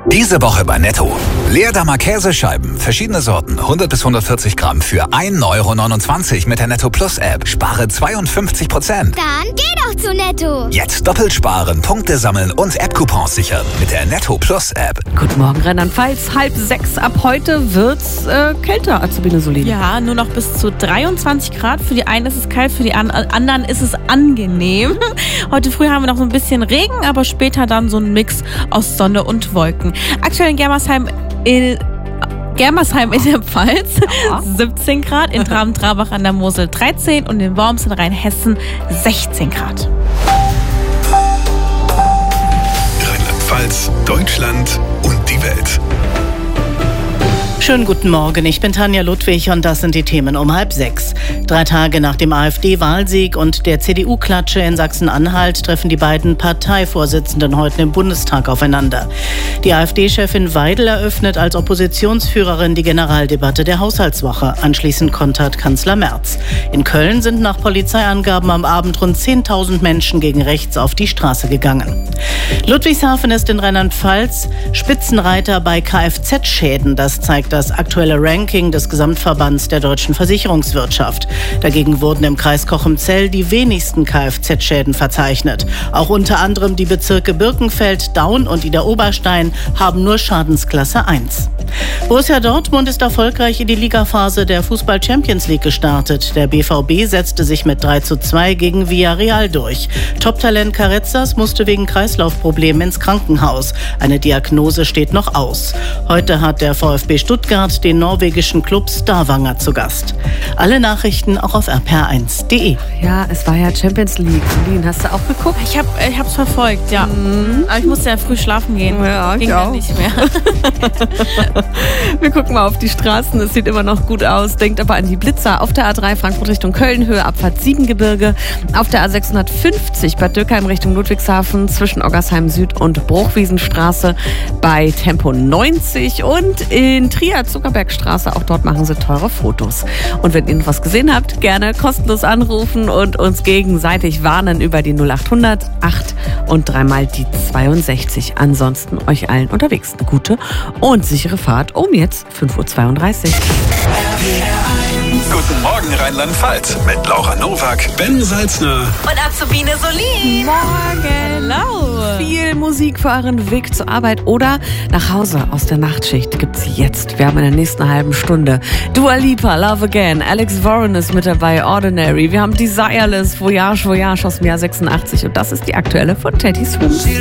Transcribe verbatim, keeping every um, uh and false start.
Diese Woche bei Netto. Leerdammer Käsescheiben, verschiedene Sorten, hundert bis hundertvierzig Gramm für ein Euro neunundzwanzig mit der Netto Plus App. Spare zweiundfünfzig Prozent. Dann geh doch zu Netto. Jetzt doppelt sparen, Punkte sammeln und App-Coupons sichern mit der Netto Plus App. Guten Morgen, Rheinland-Pfalz. Halb sechs. Ab heute wird's äh, kälter, Azubine Solin. Ja, nur noch bis zu dreiundzwanzig Grad. Für die einen ist es kalt, für die an- anderen ist es angenehm. Heute früh haben wir noch so ein bisschen Regen, aber später dann so ein Mix aus Sonne und Wolken. Aktuell in Germersheim in Germersheim in der Pfalz ja. siebzehn Grad, in Traben-Trarbach an der Mosel dreizehn und in Worms in Rheinhessen sechzehn Grad. Rheinland-Pfalz, Deutschland und die Welt. Schönen guten Morgen, ich bin Tanja Ludwig und das sind die Themen um halb sechs. Drei Tage nach dem AfD-Wahlsieg und der C D U-Klatsche in Sachsen-Anhalt treffen die beiden Parteivorsitzenden heute im Bundestag aufeinander. Die AfD-Chefin Weidel eröffnet als Oppositionsführerin die Generaldebatte der Haushaltswoche. Anschließend kontert Kanzler Merz. In Köln sind nach Polizeiangaben am Abend rund zehntausend Menschen gegen rechts auf die Straße gegangen. Ludwigshafen ist in Rheinland-Pfalz Spitzenreiter bei Kfz-Schäden. Das zeigt das aktuelle Ranking des Gesamtverbands der deutschen Versicherungswirtschaft. Dagegen wurden im Kreis Cochem-Zell die wenigsten Kfz-Schäden verzeichnet. Auch unter anderem die Bezirke Birkenfeld, Daun und Idar-Oberstein haben nur Schadensklasse eins. Borussia Dortmund ist erfolgreich in die Ligaphase der Fußball-Champions League gestartet. Der B V B setzte sich mit drei zu zwei gegen Villarreal durch. Top-Talent Carrezzas musste wegen Kreislaufproblemen ins Krankenhaus. Eine Diagnose steht noch aus. Heute hat der VfB Stuttgart den norwegischen Club Stavanger zu Gast. Alle Nachrichten auch auf r p r eins punkt d e. Ja, es war ja Champions League. Solin, hast du auch geguckt? Ich habe ich hab's verfolgt, ja. Mhm. Aber ich musste ja früh schlafen gehen. Ja, Ging ich dann auch. nicht mehr. Wir gucken mal auf die Straßen. Es sieht immer noch gut aus. Denkt aber an die Blitzer. Auf der A drei Frankfurt Richtung Köln, Höhe Abfahrt Siebengebirge. Auf der A sechshundertfünfzig Bad Dürkheim Richtung Ludwigshafen zwischen Oggersheim Süd und Bruchwiesenstraße bei Tempo neunzig. Und in Trier Zuckerbergstraße. Auch dort machen sie teure Fotos. Und wenn ihr was gesehen habt, gerne kostenlos anrufen und uns gegenseitig warnen über die null achthundert acht und dreimal die zweiundsechzig. Ansonsten euch allen unterwegs eine gute und sichere Fahrt um jetzt fünf Uhr zweiunddreißig. Guten Morgen Rheinland-Pfalz mit Laura Nowak, Ben Salzner Und Azubine Solin. Morgen. Hello. Viel Musik für euren Weg zur Arbeit oder nach Hause aus der Nachtschicht gibt's jetzt. Wir haben in der nächsten halben Stunde Dua Lipa, Love Again, Alex Warren ist mit dabei, Ordinary. Wir haben Desireless, Voyage, Voyage aus dem Jahr sechsundachtzig und das ist die aktuelle von Teddy Swims.